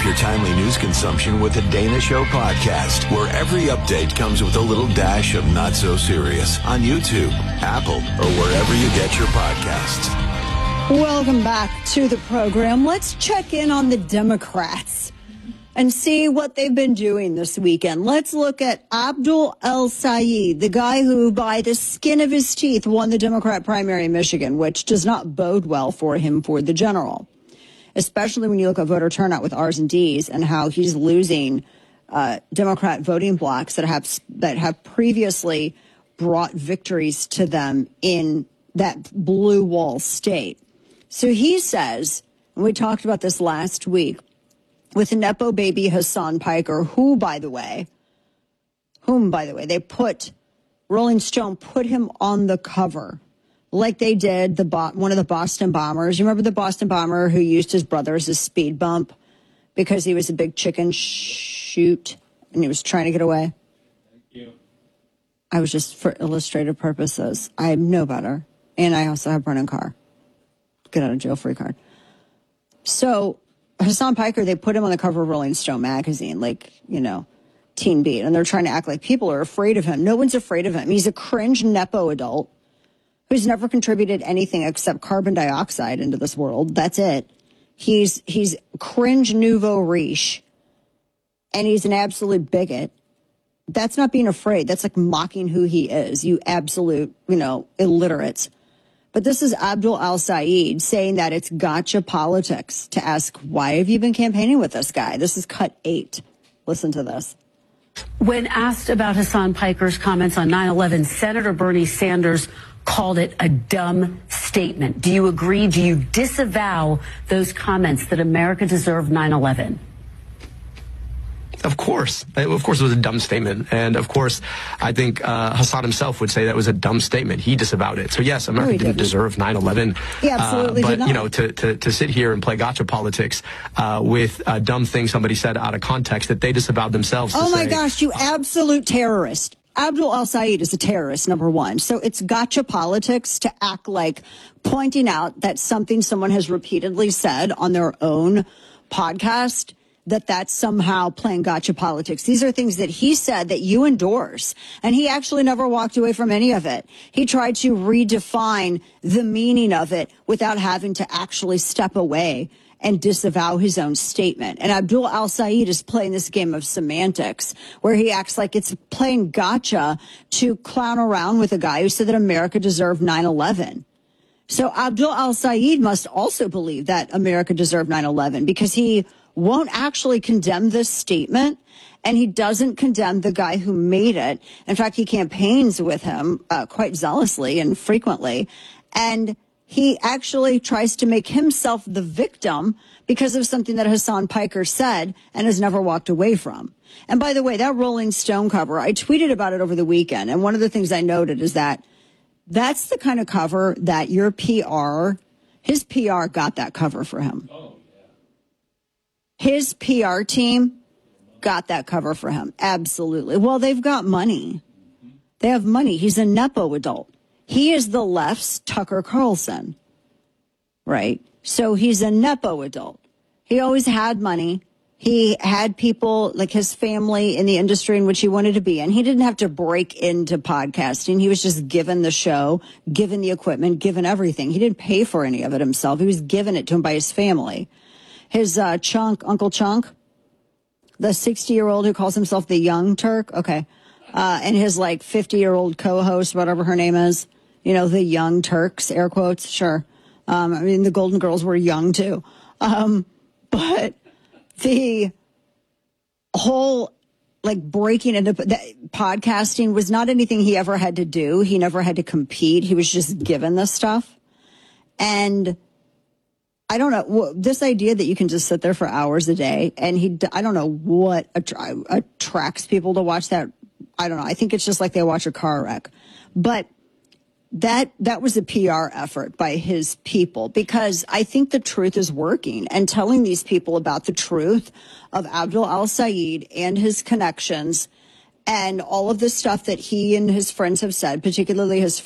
up your timely news consumption with the Dana Show podcast, where every update comes with a little dash of not so serious on YouTube, Apple, or wherever you get your podcasts. Welcome back to the program. Let's check in on the Democrats and see what they've been doing this weekend. Let's look at Abdul El-Sayed, the guy who, by the skin of his teeth, won the Democrat primary in Michigan, which does not bode well for him for the general, especially when you look at voter turnout with R's and D's and how he's losing Democrat voting blocks that have previously brought victories to them in that blue wall state. So he says, and we talked about this last week, with Nepo baby Hassan Piker, whom, by the way, they put, Rolling Stone put him on the cover, like they did one of the Boston bombers. You remember the Boston bomber who used his brother as a speed bump because he was a big chicken shoot and he was trying to get away? Thank you. I was just for illustrative purposes. I know better. And I also have Brennan Carr. Get out of jail free card. So Hassan Piker, they put him on the cover of Rolling Stone magazine, like, Teen Beat. And they're trying to act like people are afraid of him. No one's afraid of him. He's a cringe Nepo adult who's never contributed anything except carbon dioxide into this world. That's it. He's cringe nouveau riche. And he's an absolute bigot. That's not being afraid. That's like mocking who he is. You absolute, illiterates. But this is Abdul El-Sayed saying that it's gotcha politics to ask, why have you been campaigning with this guy? This is cut 8. Listen to this. When asked about Hassan Piker's comments on 9/11, Senator Bernie Sanders called it a dumb statement. Do you agree? Do you disavow those comments that America deserved 9/11? Of course. Of course it was a dumb statement. And of course, I think Hassan himself would say that was a dumb statement. He disavowed it. So yes, America didn't deserve 9/11. He absolutely did not. To sit here and play gotcha politics with a dumb thing somebody said out of context that they disavowed themselves. Oh my gosh, you absolute terrorist. Abdul El-Sayed is a terrorist, number one. So it's gotcha politics to act like pointing out that something someone has repeatedly said on their own podcast, that's somehow playing gotcha politics. These are things that he said that you endorse, and he actually never walked away from any of it. He tried to redefine the meaning of it without having to actually step away and disavow his own statement. And Abdul El-Sayed is playing this game of semantics where he acts like it's playing gotcha to clown around with a guy who said that America deserved 9/11. So Abdul El-Sayed must also believe that America deserved 9/11 because he won't actually condemn this statement, and he doesn't condemn the guy who made it. In fact, he campaigns with him quite zealously and frequently, and he actually tries to make himself the victim because of something that Hassan Piker said and has never walked away from. And by the way, that Rolling Stone cover, I tweeted about it over the weekend, and one of the things I noted is that that's the kind of cover that your PR, his PR got that cover for him. His PR team got that cover for him. Absolutely. Well, they've got money. They have money. He's a Nepo adult. He is the left's Tucker Carlson, right? So he's a Nepo adult. He always had money. He had people like his family in the industry in which he wanted to be in. He didn't have to break into podcasting. He was just given the show, given the equipment, given everything. He didn't pay for any of it himself. He was given it to him by his family. His Uncle Chunk, the 60-year-old who calls himself the Young Turk, okay, and his 50-year-old co-host, whatever her name is, the Young Turks, air quotes, sure. The Golden Girls were young too, but the whole breaking into podcasting was not anything he ever had to do. He never had to compete. He was just given this stuff, and I don't know, this idea that you can just sit there for hours a day, and I don't know what attracts people to watch that. I don't know. I think it's just like they watch a car wreck. But that was a PR effort by his people, because I think the truth is working, and telling these people about the truth of Abdul El-Sayed and his connections and all of the stuff that he and his friends have said, particularly his